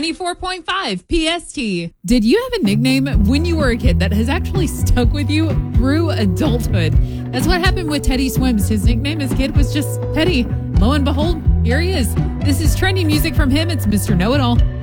94.5 PST. Did you have a nickname when you were a kid that has actually stuck with you through adulthood? That's what happened with Teddy Swims. His nickname as a kid was just Teddy. Lo and behold, here he is. This is trendy music from him. It's Mr. Know-It-All.